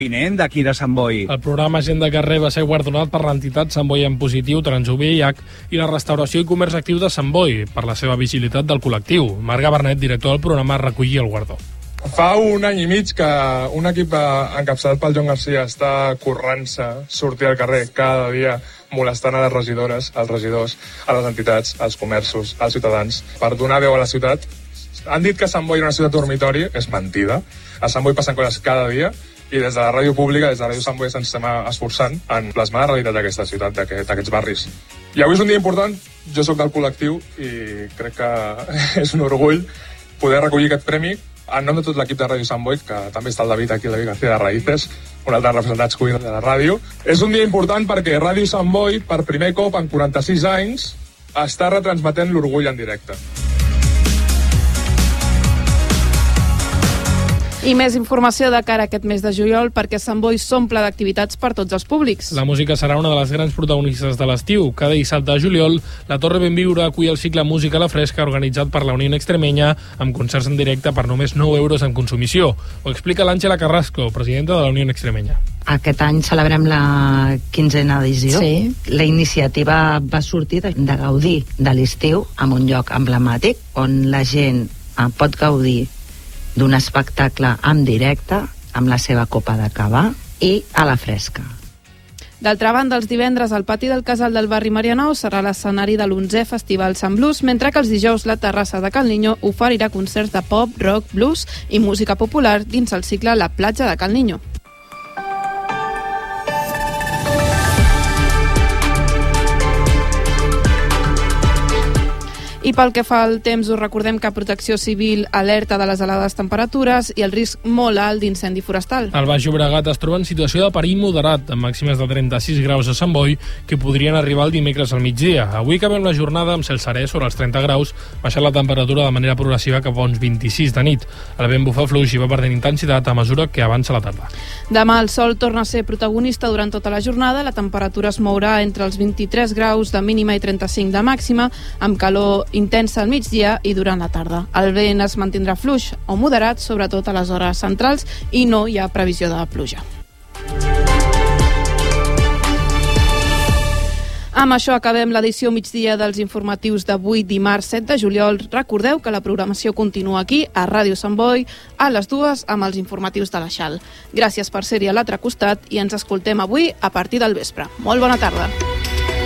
vinent d'aquí de Sant Boi. El programa Gent de Carrer va ser guardonat per l'entitat Sant Boi en Positiu, TransVIH i la Restauració i Comerç Actiu de Sant Boi per la seva visibilitat del col·lectiu. Marc Gabarnet, director del programa, recollia el guardó. Fa un any i mig que un equip encapçalat pel Joan Garcia està currant-se sortir al carrer cada dia molestant a les regidores, als regidors, a les entitats, als comerços, als ciutadans, per donar veu a la ciutat. Han dit que Sant Boi era una ciutat dormitori, és mentida. A Sant Boi passen coses cada dia i des de la ràdio pública, des de la ràdio Sant Boi, ens estem esforçant en plasmar la realitat d'aquesta ciutat, d'aquests barris. I avui és un dia important, jo sóc del col·lectiu i crec que és un orgull poder recollir aquest premi en nom de tot l'equip de Ràdio Sant Boi, que també està el David aquí, el David García de Raíces, un altre representant cuina de la ràdio. És un dia important perquè Ràdio Sant Boi, per primer cop en 46 anys, està retransmetent l'orgull en directe. I més informació de cara a aquest mes de juliol perquè Sant Boi s'omple d'activitats per tots els públics. La música serà una de les grans protagonistes de l'estiu. Cada dissabte de juliol, la Torre Benviure acull el cicle Música a la Fresca organitzat per la Unió Extremenya amb concerts en directe per només 9 euros en consumició. Ho explica l'Àngela Carrasco, presidenta de la Unió Extremenya. Aquest any celebrem la 15a edició. Sí. La iniciativa va sortir de gaudir de l'estiu en un lloc emblemàtic on la gent pot gaudir d'un espectacle en directe amb la seva copa de cava i a la fresca. D'altra banda, els divendres al pati del Casal del barri Marianou serà l'escenari de l'11è Festival Sant Blues, mentre que els dijous la terrassa de Cal Niño oferirà concerts de pop, rock, blues i música popular dins el cicle La platja de Cal Niño. I pel que fa al temps, us recordem que Protecció Civil alerta de les elevades temperatures i el risc molt alt d'incendi forestal. El Baix Llobregat es troba en situació de perill moderat, amb màximes de 36 graus a Sant Boi, que podrien arribar el dimecres al migdia. Avui acabem la jornada amb cel serè sobre els 30 graus, baixant la temperatura de manera progressiva cap a uns 26 de nit. El vent bufa fluix i va perdent intensitat a mesura que avança la tarda. Demà el sol torna a ser protagonista durant tota la jornada. La temperatura es mourà entre els 23 graus de mínima i 35 de màxima, amb calor intensa al migdia i durant la tarda. El vent es mantindrà fluix o moderat, sobretot a les hores centrals, i no hi ha previsió de pluja. Amb això acabem l'edició migdia dels informatius d'avui, dimarts 7 de juliol. Recordeu que la programació continua aquí, a Ràdio Sant Boi, a les 2 amb els informatius de la Xal. Gràcies per ser-hi a l'altre costat i ens escoltem avui a partir del vespre. Molt bona tarda.